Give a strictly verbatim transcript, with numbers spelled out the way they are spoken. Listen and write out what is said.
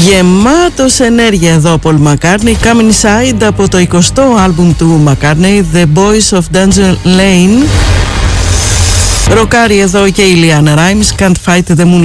Γεμάτος ενέργεια εδώ, Paul McCartney. Come Inside από το εικοστό άλμπουμ του McCartney, The Boys of Danger Lane. Ροκάρει εδώ και η Liana Rimes, Can't Fight the Moon.